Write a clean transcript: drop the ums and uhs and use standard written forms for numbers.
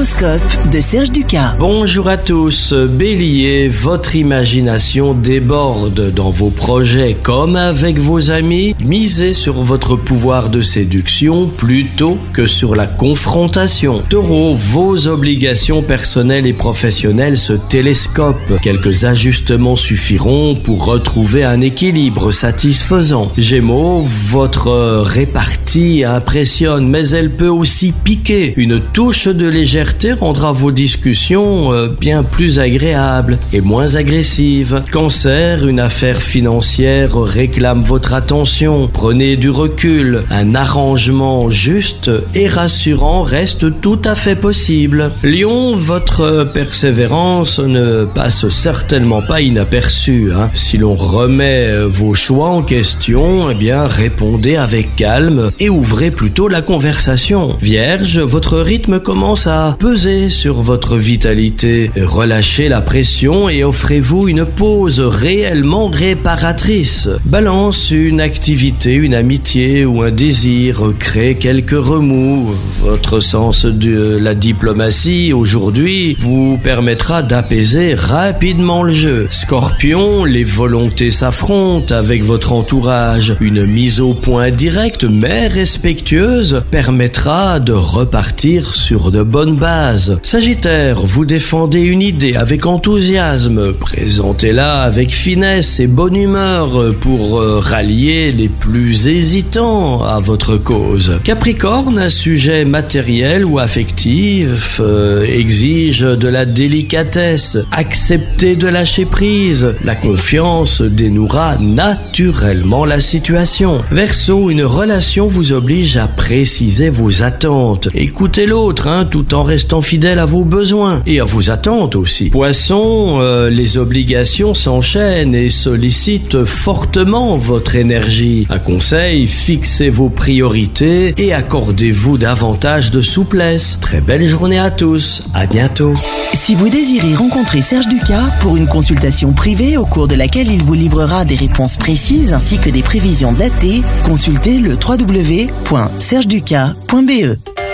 L'horoscope de Serge Ducas. Bonjour à tous, Bélier, votre imagination déborde dans vos projets comme avec vos amis. Misez sur votre pouvoir de séduction plutôt que sur la confrontation. Taureau, vos obligations personnelles et professionnelles se télescopent. Quelques ajustements suffiront pour retrouver un équilibre satisfaisant. Gémeaux, votre répartie impressionne, mais elle peut aussi piquer. Une touche de légèreté rendra vos discussions bien plus agréables et moins agressives. Cancer, une affaire financière réclame votre attention. Prenez du recul. Un arrangement juste et rassurant reste tout à fait possible. Lion, votre persévérance ne passe certainement pas inaperçue. Si l'on remet vos choix en question, répondez avec calme et ouvrez plutôt la conversation. Vierge, votre rythme commence à peser sur votre vitalité. Relâchez la pression et offrez-vous une pause réellement réparatrice. Balance, une activité, une amitié ou un désir crée quelques remous. Votre sens de la diplomatie aujourd'hui vous permettra d'apaiser rapidement le jeu. Scorpion, les volontés s'affrontent avec votre entourage. Une mise au point directe mais respectueuse permettra de repartir sur de bonnes bases. Sagittaire, vous défendez une idée avec enthousiasme. Présentez-la avec finesse et bonne humeur pour rallier les plus hésitants à votre cause. Capricorne, un sujet matériel ou affectif exige de la délicatesse. Acceptez de lâcher prise. La confiance dénouera naturellement la situation. Verseau, une relation vous oblige à préciser vos attentes. Écoutez l'autre, tout en restant fidèle à vos besoins et à vos attentes aussi. Poisson, les obligations s'enchaînent et sollicitent fortement votre énergie. Un conseil, fixez vos priorités et accordez-vous davantage de souplesse. Très belle journée à tous, à bientôt. Si vous désirez rencontrer Serge Ducas pour une consultation privée au cours de laquelle il vous livrera des réponses précises ainsi que des prévisions datées, consultez le www.sergeducas.be.